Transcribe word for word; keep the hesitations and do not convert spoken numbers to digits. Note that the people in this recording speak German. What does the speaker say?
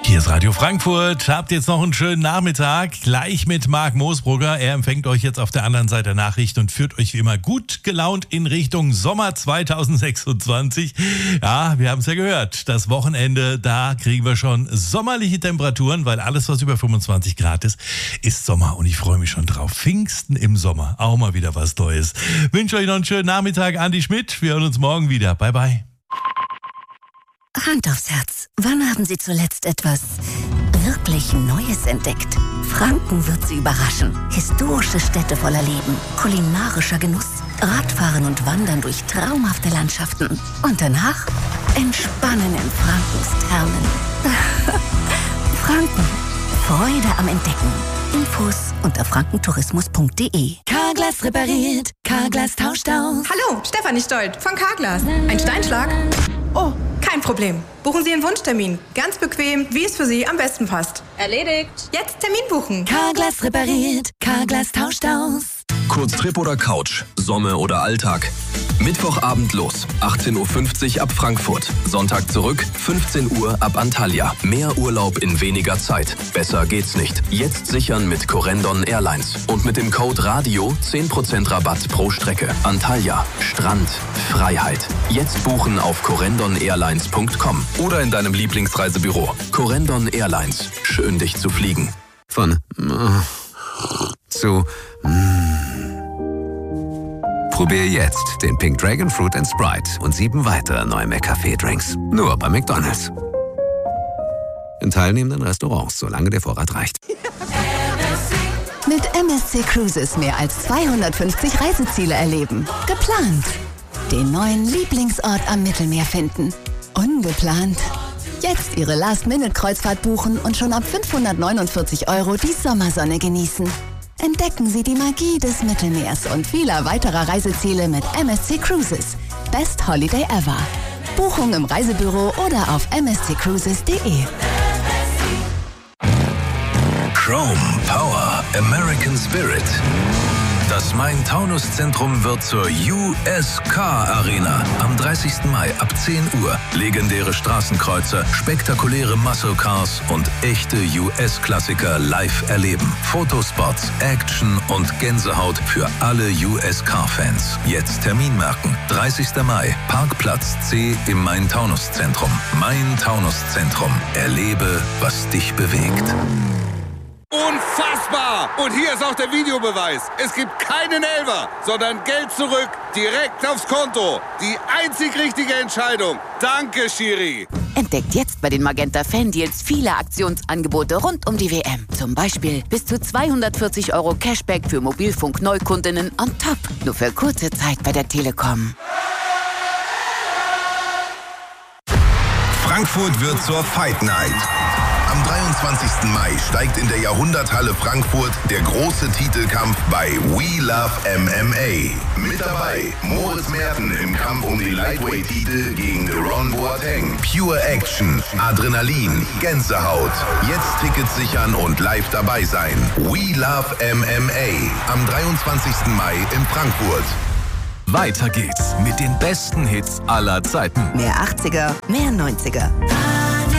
Hier ist Radio Frankfurt. Habt jetzt noch einen schönen Nachmittag. Gleich mit Marc Moosbrugger. Er empfängt euch jetzt auf der anderen Seite der Nachricht und führt euch wie immer gut gelaunt in Richtung Sommer zweitausendsechsundzwanzig. Ja, wir haben es ja gehört. Das Wochenende, da kriegen wir schon sommerliche Temperaturen, weil alles, was über fünfundzwanzig Grad ist, ist Sommer. Und ich freue mich schon drauf. Pfingsten im Sommer. Auch mal wieder was Neues. Wünsche euch noch einen schönen Nachmittag. Andi Schmidt. Wir hören uns morgen wieder. Bye, bye. Hand aufs Herz. Wann haben Sie zuletzt etwas wirklich Neues entdeckt? Franken wird Sie überraschen. Historische Städte voller Leben, kulinarischer Genuss, Radfahren und Wandern durch traumhafte Landschaften. Und danach entspannen in Frankens Thermen. Franken. Freude am Entdecken. Infos unter frankentourismus punkt de. Carglass repariert, Carglass tauscht aus. Hallo, Stefanie Stolt von Carglass. Ein Steinschlag? Oh, kein Problem. Buchen Sie Ihren Wunschtermin. Ganz bequem, wie es für Sie am besten passt. Erledigt. Jetzt Termin buchen. Carglass repariert, Carglass tauscht aus. Kurztrip oder Couch, Sommer oder Alltag. Mittwochabend los, achtzehn Uhr fünfzig ab Frankfurt. Sonntag zurück, fünfzehn Uhr ab Antalya. Mehr Urlaub in weniger Zeit. Besser geht's nicht. Jetzt sichern mit Corendon Airlines. Und mit dem Code RADIO zehn Prozent Rabatt pro Strecke. Antalya, Strand, Freiheit. Jetzt buchen auf corendon airlines punkt com oder in deinem Lieblingsreisebüro. Corendon Airlines. Schön, dich zu fliegen. Von äh, zu mm. Probier jetzt den Pink Dragon Fruit and Sprite und sieben weitere neue McCafé-Drinks. Nur bei McDonald's. In teilnehmenden Restaurants, solange der Vorrat reicht. Mit M S C Cruises mehr als zweihundertfünfzig Reiseziele erleben. Geplant. Den neuen Lieblingsort am Mittelmeer finden. Ungeplant. Jetzt Ihre Last-Minute-Kreuzfahrt buchen und schon ab fünfhundertneunundvierzig Euro die Sommersonne genießen. Entdecken Sie die Magie des Mittelmeers und vieler weiterer Reiseziele mit M S C Cruises. Best Holiday ever. Buchung im Reisebüro oder auf m s c cruises punkt de. Chrome, Power, American Spirit. Das Main-Taunus-Zentrum wird zur U S Car Arena. Am dreißigsten Mai ab zehn Uhr. Legendäre Straßenkreuzer, spektakuläre Muscle Cars und echte U S-Klassiker live erleben. Fotospots, Action und Gänsehaut für alle U S Car-Fans. Jetzt Termin merken. dreißigsten Mai, Parkplatz C im Main-Taunus-Zentrum. Main-Taunus-Zentrum. Erlebe, was dich bewegt. Unfassbar! Und hier ist auch der Videobeweis. Es gibt keinen Elfer, sondern Geld zurück, direkt aufs Konto. Die einzig richtige Entscheidung. Danke, Schiri. Entdeckt jetzt bei den Magenta Fan-Deals viele Aktionsangebote rund um die W M. Zum Beispiel bis zu zweihundertvierzig Euro Cashback für Mobilfunk-Neukundinnen on top. Nur für kurze Zeit bei der Telekom. Frankfurt wird zur Fight Night. Am dreiundzwanzigsten Mai steigt in der Jahrhunderthalle Frankfurt der große Titelkampf bei We Love M M A. Mit dabei Moritz Merten im Kampf um den Lightweight-Titel gegen Ron Boateng. Pure Action, Adrenalin, Gänsehaut. Jetzt Tickets sichern und live dabei sein. We Love M M A. Am dreiundzwanzigsten Mai in Frankfurt. Weiter geht's mit den besten Hits aller Zeiten. Mehr achtziger, mehr neunziger.